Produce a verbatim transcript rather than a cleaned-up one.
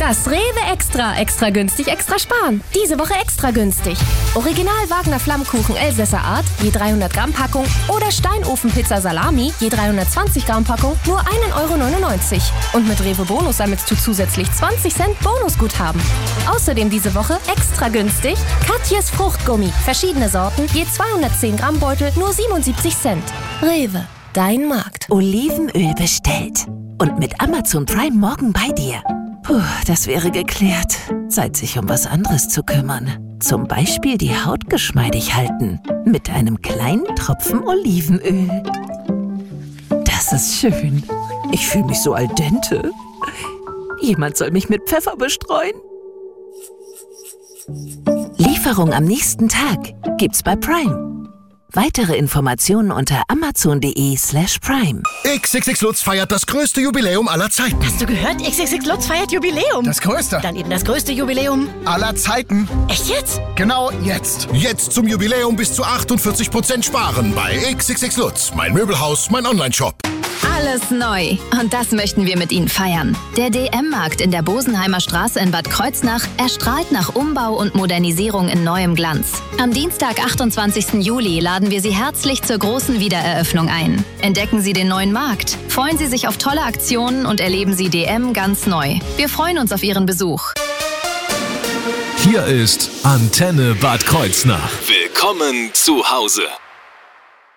Das Rewe Extra. Extra günstig, extra sparen. Diese Woche extra günstig. Original Wagner Flammkuchen Elsässer Art, je dreihundert Gramm Packung oder Steinofenpizza Salami, je dreihundertzwanzig Gramm Packung, nur ein Euro neunundneunzig. Und mit Rewe Bonus sammelst du zusätzlich zwanzig Cent Bonusguthaben. Außerdem diese Woche extra günstig Katjes Fruchtgummi. Verschiedene Sorten, je zweihundertzehn Gramm Beutel, nur siebenundsiebzig Cent. Rewe, dein Markt. Olivenöl bestellt. Und mit Amazon Prime morgen bei dir. Puh, das wäre geklärt. Zeit, sich um was anderes zu kümmern. Zum Beispiel die Haut geschmeidig halten. Mit einem kleinen Tropfen Olivenöl. Das ist schön. Ich fühle mich so al dente. Jemand soll mich mit Pfeffer bestreuen. Lieferung am nächsten Tag gibt's bei Prime. Weitere Informationen unter amazon.de slash prime. X X X Lutz feiert das größte Jubiläum aller Zeiten. Hast du gehört? X X X Lutz feiert Jubiläum. Das größte. Dann eben das größte Jubiläum aller Zeiten. Echt jetzt? Genau jetzt. Jetzt zum Jubiläum bis zu achtundvierzig Prozent sparen bei X X X Lutz. Mein Möbelhaus, mein Onlineshop. Alles neu. Und das möchten wir mit Ihnen feiern. Der D M-Markt in der Bosenheimer Straße in Bad Kreuznach erstrahlt nach Umbau und Modernisierung in neuem Glanz. Am Dienstag, achtundzwanzigsten Juli, laden wir Sie herzlich zur großen Wiedereröffnung ein. Entdecken Sie den neuen Markt, freuen Sie sich auf tolle Aktionen und erleben Sie D M ganz neu. Wir freuen uns auf Ihren Besuch. Hier ist Antenne Bad Kreuznach. Willkommen zu Hause.